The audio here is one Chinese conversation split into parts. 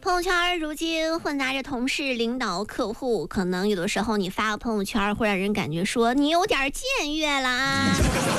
朋友圈如今混杂着同事、领导、客户，可能有的时候你发个朋友圈会让人感觉说你有点僭越啦。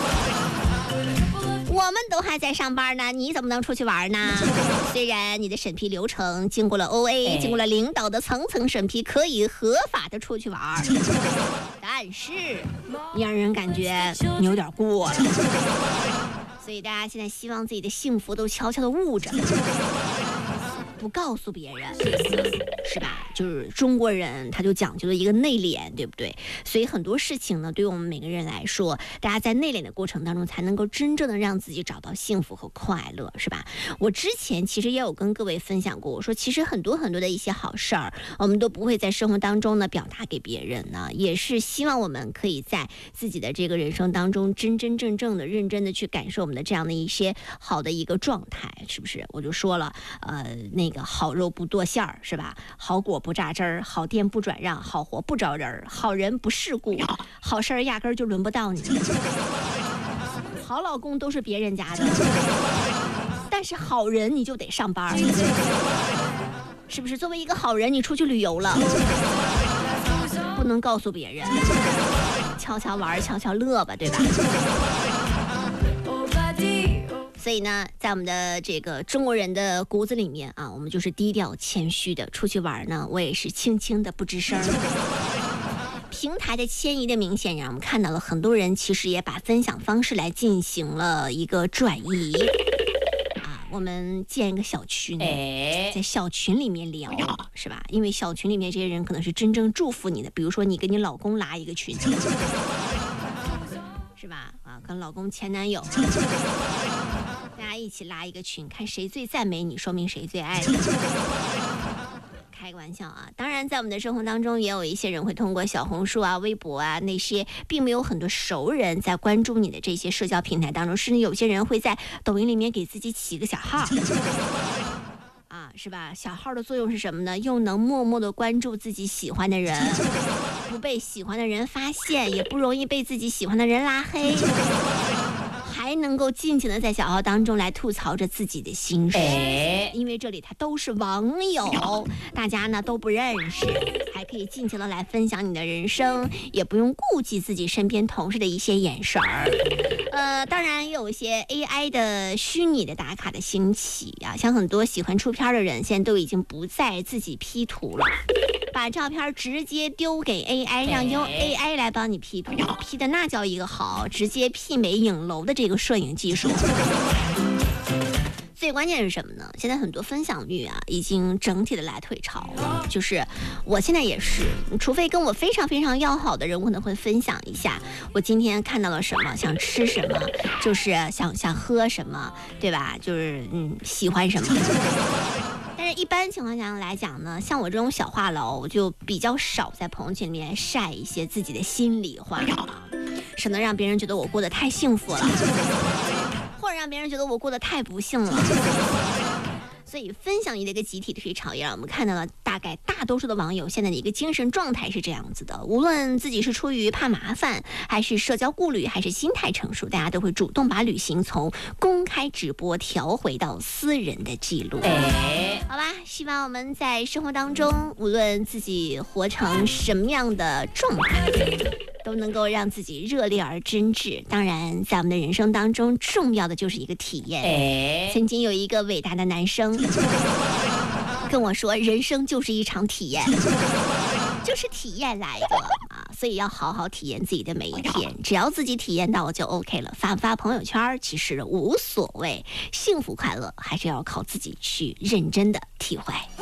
我们都还在上班呢，你怎么能出去玩呢？虽然你的审批流程经过了 OA， 经过了领导的层层审批，可以合法的出去玩，但是你让人感觉你有点过了。所以大家现在希望自己的幸福都悄悄的捂着，不告诉别人，是吧？就是中国人他就讲究了一个内敛，对不对？所以很多事情呢，对于我们每个人来说，大家在内敛的过程当中才能够真正的让自己找到幸福和快乐，是吧？我之前其实也有跟各位分享过，我说其实很多的一些好事儿，我们都不会在生活当中呢表达给别人呢，也是希望我们可以在自己的这个人生当中真真正正的认真的去感受我们的这样的一些好的一个状态，是不是？我就说了，那个好肉不剁馅儿，是吧？好果不榨汁儿，好店不转让，好活不招人，好人不世故，好事儿压根儿就轮不到你。好老公都是别人家的，但是好人你就得上班，是不是？作为一个好人，你出去旅游了，不能告诉别人，悄悄玩，悄悄乐吧，对吧？所以呢，在我们的这个中国人的骨子里面啊，我们就是低调谦虚的。出去玩呢，我也是轻轻的不吱声。平台的迁移的明显，让我们看到了很多人其实也把分享方式来进行了一个转移。我们建一个小群，在小群里面聊，是吧？因为小群里面这些人可能是真正祝福你的，比如说你跟你老公拉一个群，是吧？跟老公前男友。大家一起拉一个群，看谁最赞美你，说明谁最爱你。开个玩笑啊！当然，在我们的生活当中，也有一些人会通过小红书啊、微博啊那些，并没有很多熟人在关注你的这些社交平台当中，甚至有些人会在抖音里面给自己起个小号。是吧？小号的作用是什么呢？又能默默的关注自己喜欢的人，不被喜欢的人发现，也不容易被自己喜欢的人拉黑。还能够尽情的在小号当中来吐槽着自己的心事，因为这里他都是网友，大家呢都不认识，还可以尽情的来分享你的人生，也不用顾及自己身边同事的一些眼神儿。当然也有一些 AI 的虚拟的打卡的兴起啊，像很多喜欢出片的人，现在都已经不再自己 P 图了。把照片直接丢给 AI， 让用 AI 来帮你 P 图，P 的那叫一个好，直接媲美影楼的这个摄影技术。最关键是什么呢？现在很多分享欲啊，已经整体的来退潮了。就是我现在也是，除非跟我非常非常要好的人，我可能会分享一下我今天看到了什么，想吃什么，就是想喝什么，对吧？就是喜欢什么。但是一般情况下来讲呢，像我这种小话痨，我就比较少在朋友圈里面晒一些自己的心里话，省得让别人觉得我过得太幸福了，或者让别人觉得我过得太不幸了。所以分享欲的一个集体的退潮，也让我们看到了大概大多数的网友现在的一个精神状态是这样子的，无论自己是出于怕麻烦，还是社交顾虑，还是心态成熟，大家都会主动把旅行从公开直播调回到私人的记录。好吧，希望我们在生活当中，无论自己活成什么样的状态，都能够让自己热烈而真挚。当然在我们的人生当中，重要的就是一个体验。曾经有一个伟大的男生跟我说，人生就是一场体验，就是体验来的啊，所以要好好体验自己的每一天，只要自己体验到就 OK 了。发不发朋友圈其实无所谓，幸福快乐还是要靠自己去认真的体会。